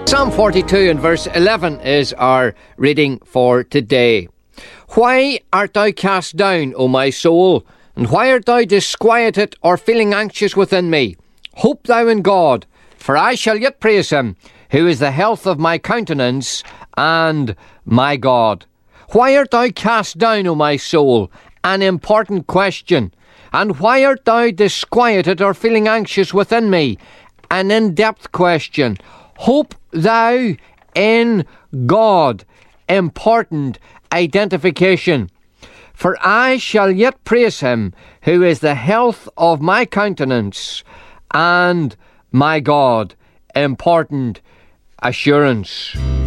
Psalm 42 and verse 11 is our reading for today. Why art thou cast down, O my soul? And why art thou disquieted or feeling anxious within me? Hope thou in God, for I shall yet praise him, who is the health of my countenance and my God. Why art thou cast down, O my soul? An important question. And why art thou disquieted or feeling anxious within me? An in-depth question. Hope thou in God. Important identification. For I shall yet praise him, who is the health of my countenance and my God. Important assurance.